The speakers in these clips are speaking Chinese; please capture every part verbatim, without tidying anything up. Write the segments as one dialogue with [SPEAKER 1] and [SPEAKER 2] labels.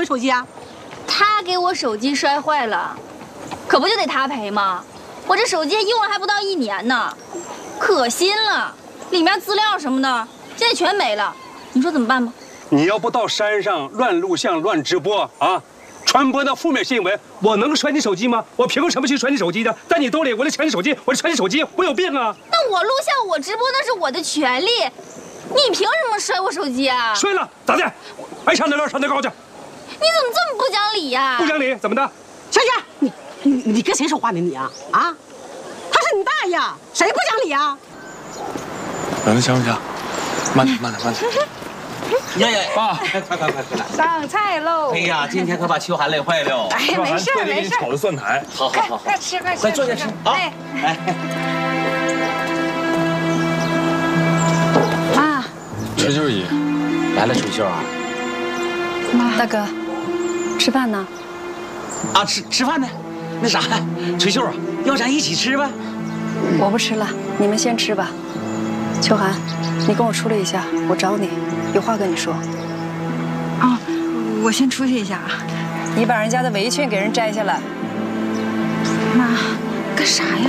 [SPEAKER 1] 回手机啊？
[SPEAKER 2] 他给我手机摔坏了，可不就得他赔吗？我这手机用了还不到一年呢，可新了，里面资料什么的现在全没了，你说怎么办吧？
[SPEAKER 3] 你要不到山上乱录像、乱直播啊，传播那负面新闻，我能摔你手机吗？我凭什么去摔你手机的？在你兜里，我得抢你手机，我得摔你手机，我有病啊！
[SPEAKER 2] 那我录像、我直播那是我的权利，你凭什么摔我手机啊？
[SPEAKER 3] 摔了咋的？爱上哪乱上哪高去！
[SPEAKER 2] 你怎么这么不讲理呀？
[SPEAKER 3] 不讲理怎么的？
[SPEAKER 1] 小雪，你你你跟谁说话呢你啊啊？他是你大爷，谁不讲理啊？
[SPEAKER 4] 等等，小雨，慢点，慢点，慢点。
[SPEAKER 5] 呀呀，爸，快快快快来！
[SPEAKER 6] 上菜喽！
[SPEAKER 5] 哎呀，今天可把秋寒累坏了。
[SPEAKER 6] 哎呀，没事没事。
[SPEAKER 4] 炒的蒜苔，
[SPEAKER 5] 好好好，
[SPEAKER 6] 快吃快吃，
[SPEAKER 5] 快坐下吃啊！哎哎，
[SPEAKER 6] 妈，
[SPEAKER 4] 吹秀姨，
[SPEAKER 5] 来了，吹秀啊！
[SPEAKER 6] 妈，大哥，吃饭呢？
[SPEAKER 5] 啊，吃吃饭呢？那啥，吹秀啊，要咱一起吃呗？
[SPEAKER 6] 我不吃了，你们先吃吧。秋寒，你跟我出来一下，我找你，有话跟你说。
[SPEAKER 7] 哦，我先出去一下啊。
[SPEAKER 6] 你把人家的围裙给人摘下来。
[SPEAKER 7] 妈，干啥呀？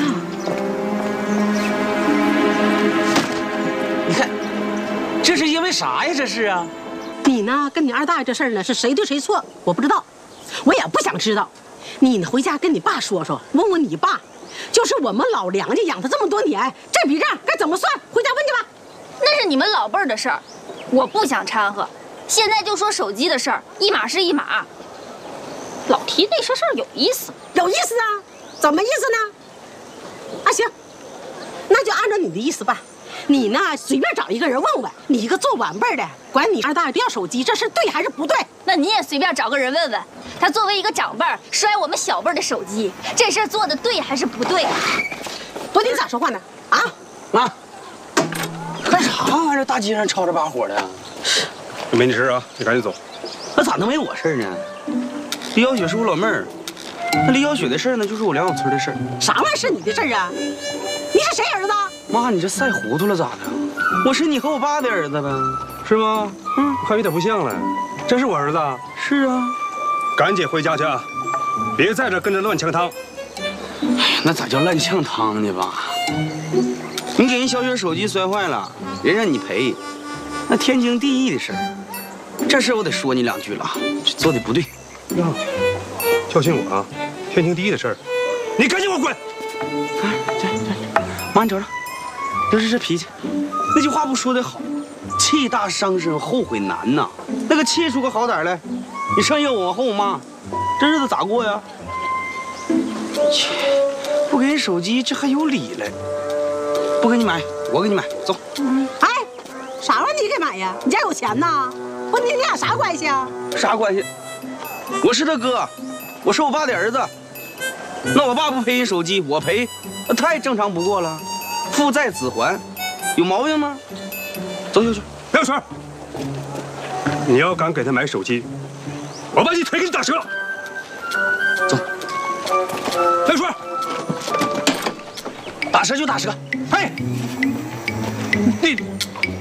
[SPEAKER 5] 你看，这是因为啥呀？这是啊。
[SPEAKER 1] 你呢，跟你二大爷这事儿呢，是谁对谁错，我不知道，我也不想知道。你呢，回家跟你爸说说，问问你爸。就是我们老梁家养他这么多年，这笔账该怎么算？回家问去吧。
[SPEAKER 2] 那是你们老辈儿的事儿，我不想掺和。现在就说手机的事儿，一码是一码。老提那些事儿有意思，
[SPEAKER 1] 有意思啊？怎么意思呢？啊，行，那就按照你的意思办。你呢，随便找一个人问问，你一个做晚辈的，管你二大爷不要手机，这是对还是不对？
[SPEAKER 2] 那你也随便找个人问问，他作为一个长辈儿摔我们小辈儿的手机，这事儿做的对还是不对？
[SPEAKER 1] 不听咋说话呢？啊，
[SPEAKER 5] 妈，干啥玩意儿？大街上吵着把火的。
[SPEAKER 3] 没你事啊，你赶紧走。
[SPEAKER 5] 那咋能没我事呢？李小雪是我老妹儿，那李小雪的事儿呢，就是我两小村的事儿。
[SPEAKER 1] 啥玩意儿是你的事儿啊？你是谁儿子？
[SPEAKER 5] 妈，你这赛糊涂了咋的？我是你和我爸的儿子呗，
[SPEAKER 3] 是吗？嗯，快有点不像了。这是我儿子。
[SPEAKER 5] 是啊。
[SPEAKER 3] 赶紧回家去啊，别在这跟着乱呛汤。
[SPEAKER 5] 哎呀，那咋叫乱呛汤呢吧？你给人小雪手机摔坏了，人让你赔，那天经地义的事儿。这事我得说你两句了，这做的不对。
[SPEAKER 3] 呀，教训我啊！天经地义的事儿，你赶紧给我滚！
[SPEAKER 5] 哎，这这，妈你瞅瞅，就是这脾气。那句话不说的好，气大伤身，后悔难呐。那个气出个好歹来，你上要我往后骂，这日子咋过呀？切，不给人手机，这还有理了。不给你买，我给你买，走。
[SPEAKER 1] 哎，啥玩意儿你给买呀？你家有钱呐？不，你你俩啥关系啊？
[SPEAKER 5] 啥关系？我是他哥，我是我爸的儿子。那我爸不赔人手机，我赔，那太正常不过了。父债子还，有毛病吗？走走走，
[SPEAKER 3] 刘水，你要敢给他买手机，我把你腿给你打折。
[SPEAKER 5] 走，
[SPEAKER 3] 刘水，
[SPEAKER 5] 打折就打折。
[SPEAKER 3] 嘿，你